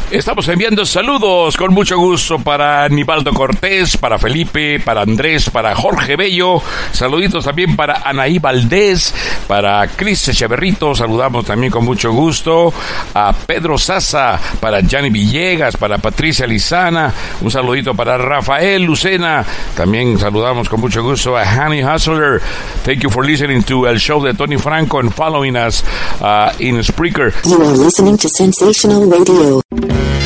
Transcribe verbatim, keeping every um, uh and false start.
Estamos enviando saludos con mucho gusto para Aníbaldo Cortés, para Felipe, para Andrés, para Jorge Bello. Saluditos también para Anaí Valdés, para Cris Echeverrito. Saludamos también con mucho gusto a Pedro Sasa, para Gianni Villegas, para Patricia Lizana. Un saludito para Rafael Lucena. También saludamos con mucho gusto a Hanny Hustler. Thank you for listening to el show de Tony Franco and following us uh, in Spreaker. You are listening to Sensational Radio.